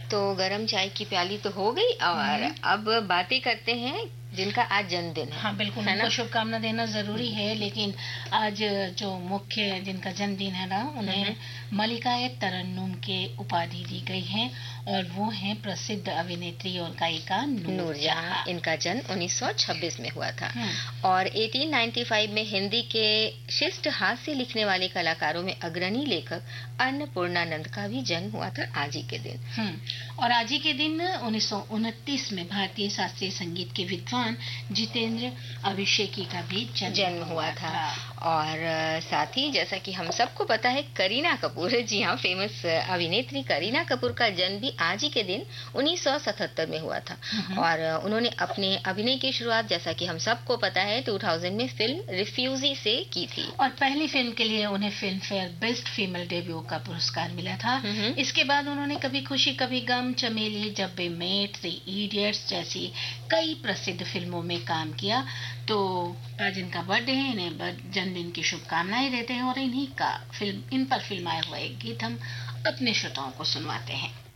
तो गरम चाय की प्याली तो हो गई और अब बातें करते हैं जिनका आज जन्मदिन है। हाँ बिल्कुल, उनको शुभकामना देना जरूरी है, लेकिन आज जो मुख्य जिनका जन्मदिन है ना, उन्हें मलिकाए तरन्नुम के उपाधि दी गई है और वो हैं प्रसिद्ध अभिनेत्री और गायिका नूरजहां। इनका जन्म 1926 में हुआ था और 1895 में हिंदी के शिष्ट हास्य लिखने वाले कलाकारों में अग्रणी लेखक अन्नपूर्णानंद का भी जन्म हुआ था आज ही के दिन। और आज ही के दिन 1929 में भारतीय शास्त्रीय संगीत के विद्वान जितेंद्र अभिषेकी का भी जन्म हुआ था। और साथ ही जैसा कि हम सबको पता है करीना कपूर, जी हाँ, फेमस अभिनेत्री करीना कपूर का जन्म भी आज ही के दिन 1977 में हुआ था और उन्होंने अपने अभिनय की शुरुआत जैसा कि हम सबको पता है 2000 में फिल्म रिफ्यूजी से की थी और पहली फिल्म के लिए उन्हें film fair best female debut का पुरस्कार मिला था। इसके बाद उन्होंने कभी खुशी कभी गम, चमेली, जब वी मेट, थ्री इडियट्स जैसी कई प्रसिद्ध फिल्मों में काम किया। तो आज इनका बर्थडे है, इन्हें जन्मदिन की शुभकामनाएं देते हैं और इन पर फिल्माया हुआ एक गीत हम अपने श्रोताओं को सुनवाते हैं।